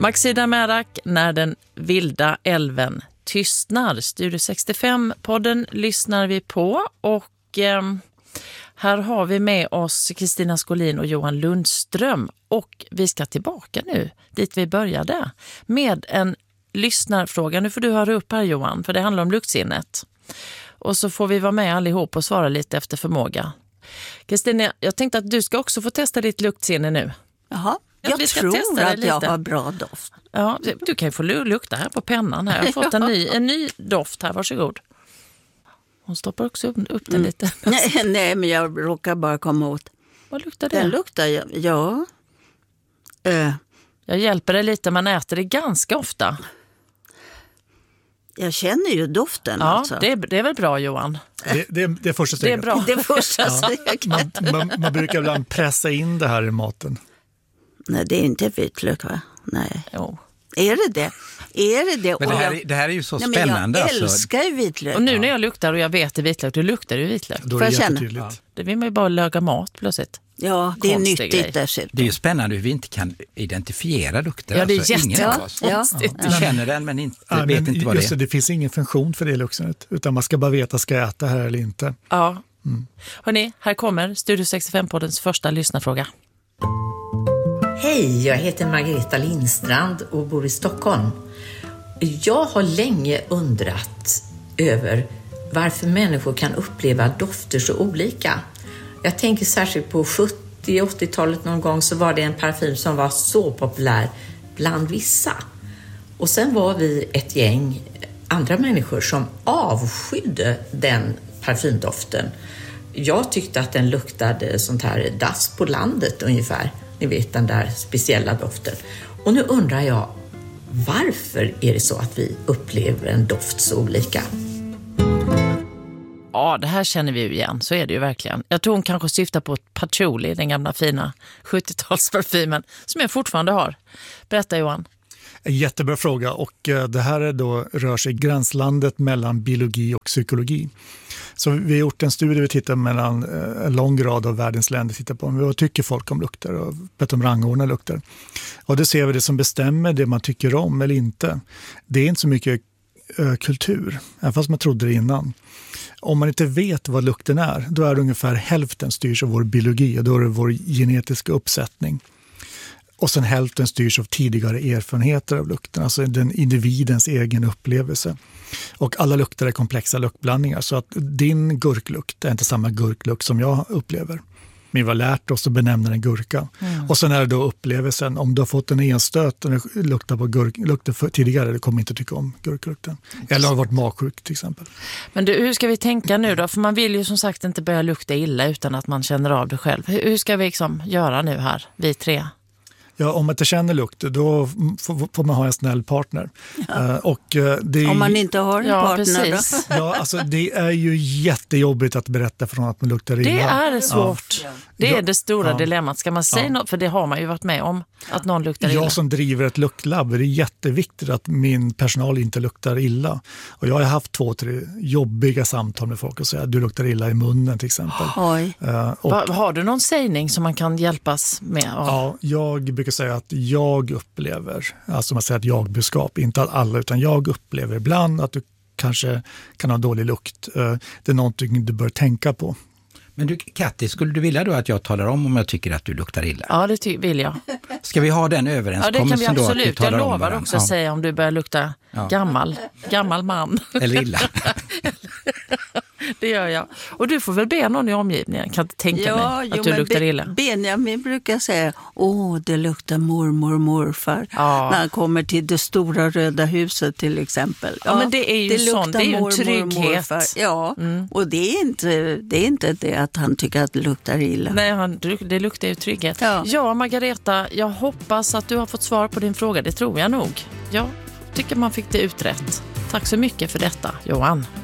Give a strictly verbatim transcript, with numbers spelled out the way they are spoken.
Maxida Märak, När den vilda älven tystnar. Studio sextiofem-podden lyssnar vi på och eh, här har vi med oss Kristina Skolin och Johan Lundström och vi ska tillbaka nu dit vi började med en lyssnarfråga. Nu får du höra upp här Johan, för det handlar om luktsinnet. Och så får vi vara med allihop och svara lite efter förmåga. Kristina, jag tänkte att du ska också få testa ditt luktsinne nu. Jaha, jag vi ska tror testa att lite. jag har bra doft. Ja, du kan ju få lukta här på pennan här. Jag har fått en ny, en ny doft här, varsågod. Hon stoppar också upp, upp den Mm. lite. nej, nej, men jag råkar bara komma åt. Vad luktar det? Den luktar, ja. ja. Uh, Jag hjälper dig lite, man äter det ganska ofta. jag känner ju doften Ja, alltså. det är, det är väl bra Johan? Det, det, det är första Det steget. är bra. Det första steget. Man, man, man brukar ibland pressa in det här i maten. Nej, det är inte vitlök, va? Nej. Jo. Är det det? Är det det? Men det Och här, jag- är- det här är ju så Nej, men spännande. jag Alltså. älskar ju vitlök. Och nu när jag luktar och jag vet det är vitlök, då luktar det ju vitlök. Då är Får det jag känna? jättetydligt. Det vill man ju bara laga mat plötsligt. Ja, det är Konstig nyttigt grej. dessutom. Det är ju spännande hur vi inte kan identifiera lukter. Ja, det är alltså, ingen jätte- av Ja, oss. ja. Vi känner den men inte, Ja, vet men inte vad det just det, är. det finns ingen funktion för det luktsinnet. Utan man ska bara veta, ska jag äta här eller inte. Ja. Mm. Hörrni, här kommer Studio sextiofem-poddens första lyssnarfråga. Hej, jag heter Margareta Lindstrand och bor i Stockholm. Jag har länge undrat över varför människor kan uppleva dofter så olika. Jag tänker särskilt på sjuttio- och åttiotalet någon gång så var det en parfym som var så populär bland vissa. Och sen var vi ett gäng andra människor som avskydde den parfymdoften. Jag tyckte att den luktade sånt här dass på landet ungefär. Ni vet den där speciella doften. Och nu undrar jag, varför är det så att vi upplever en doft så olika? Ja, det här känner vi ju igen, så är det ju verkligen. Jag tror hon kanske syftar på patchouli, den gamla fina sjuttiotalsparfymen som jag fortfarande har. Berätta Johan. En jättebra fråga och eh, det här är då, rör sig gränslandet mellan biologi och psykologi. Så vi har gjort en studie, vi tittar mellan eh, en lång rad av världens länder, tittar på vad tycker folk om lukter och bett om rangordna lukter. Och det ser vi det som bestämmer det man tycker om eller inte. Det är inte så mycket eh, kultur, även fast man trodde det innan. Om man inte vet vad lukten är, då är det ungefär hälften styrs av vår biologi och då är det vår genetiska uppsättning. Och sen hälften styrs av tidigare erfarenheter av lukten, alltså den individens egen upplevelse. Och alla lukter är komplexa luktblandningar, så att din gurklukt är inte samma gurklukt som jag upplever. Men vi har lärt oss att benämna en gurka. Mm. Och sen är det då upplevelsen, om du har fått en enstöt och luktar på gurk, luktar för, tidigare, du kommer inte tycka om gurklukten. Eller har varit magsjuk till exempel. Men du, hur ska vi tänka nu då? För man vill ju som sagt inte börja lukta illa utan att man känner av det själv. Hur, hur ska vi liksom göra nu här, vi tre? Ja, om man inte känner lukt, då får man ha en snäll partner. Ja. Uh, och, uh, det är, om man inte har en ja, partner precis. då? Ja, alltså det är ju jättejobbigt att berätta från att man luktar illa. Det är svårt. Ja. Det är ja. det stora ja. dilemmat. Ska man säga ja. något? För det har man ju varit med om, att någon luktar illa. Jag som driver ett luktlab, det är jätteviktigt att min personal inte luktar illa. Och jag har haft två, tre jobbiga samtal med folk och säger att du luktar illa i munnen till exempel. Oj. Uh, och, Va, har du någon sägning som man kan hjälpas med? Av? Ja, jag brukar säga att jag upplever, alltså man säger att jag-budskap, inte alla utan jag upplever ibland att du kanske kan ha dålig lukt. Uh, det är någonting du bör tänka på. Men du, Katti, skulle du vilja då att jag talar om om jag tycker att du luktar illa? Ja, det ty- vill jag. Ska vi ha den överenskommelsen ja, det kan vi då? absolut. Att vi talar jag om lovar varandra? också att ja. säga om du börjar lukta ja. gammal, gammal man. Eller illa. Det gör jag. Och du får väl be någon i omgivningen. Kan inte tänka ja, mig att jo, du luktar Be- illa. Benjamin brukar säga, åh det luktar mormor och morfar. Ja. När han kommer till det stora röda huset till exempel. Ja, ja men det är ju det sånt, det är ju en trygghet. Ja, mm. och det är, inte, det är inte det att han tycker att det luktar illa. Nej, han, det luktar ju trygghet. Ja. ja, Margareta, jag hoppas att du har fått svar på din fråga. Det tror jag nog. Jag tycker man fick det utrett. Tack så mycket för detta, Johan.